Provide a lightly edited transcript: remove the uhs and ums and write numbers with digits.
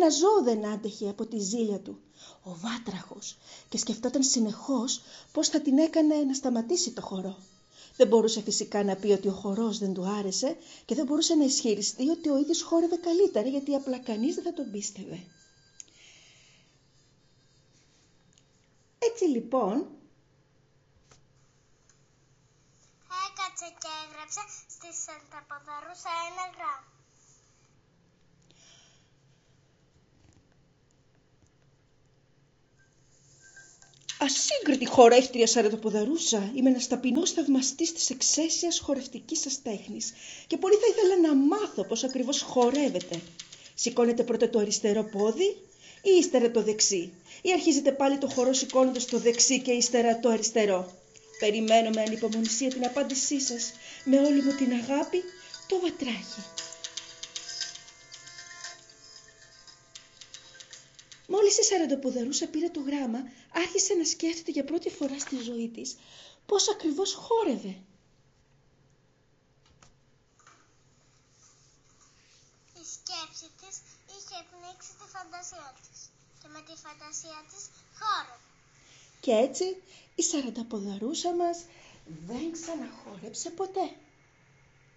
Κανένα ζώο δεν άντεχε από τη ζήλια του. Ο βάτραχος, και σκεφτόταν συνεχώς πώς θα την έκανε να σταματήσει το χορό. Δεν μπορούσε φυσικά να πει ότι ο χορός δεν του άρεσε και δεν μπορούσε να ισχυριστεί ότι ο ίδιος χόρευε καλύτερα, γιατί απλά κανείς δεν θα τον πίστευε. Έτσι λοιπόν, έκατσε και έγραψε στη Σαρανταποδαρούσα ένα γράμμα. ασύγκριτη χορεύτρια Σαρανταποδαρούσα, είμαι ένας ταπεινός θαυμαστής της εξαίσιας χορευτικής σας τέχνης και πολύ θα ήθελα να μάθω πώς ακριβώς χορεύετε. Σηκώνετε πρώτα το αριστερό πόδι ή ύστερα το δεξί, ή αρχίζετε πάλι το χορό σηκώνοντας το δεξί και ύστερα το αριστερό? Περιμένω με ανυπομονησία την απάντησή σας. Με όλη μου την αγάπη, το Βατράχι. Μόλις η Σαρανταποδαρούσα πήρε το γράμμα, άρχισε να σκέφτεται για πρώτη φορά στη ζωή της πώς ακριβώς χόρευε. Η σκέψη της είχε πνίξει τη φαντασία της και με τη φαντασία της χόρευε. Και έτσι η Σαρανταποδαρούσα μας δεν ξαναχόρεψε ποτέ.